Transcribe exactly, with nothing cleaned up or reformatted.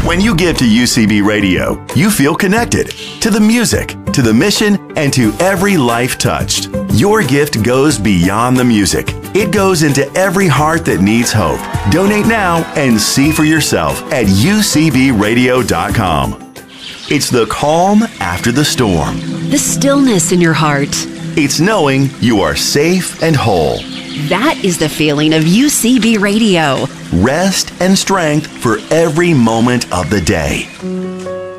When you give to U C B Radio, you feel connected to the music, to the mission, and to every life touched. Your gift goes beyond the music. It goes into every heart that needs hope. Donate now and see for yourself at U C B radio dot com. It's the calm after the storm. The stillness in your heart. It's knowing you are safe and whole. That is the feeling of U C B Radio. Rest and strength for every moment of the day.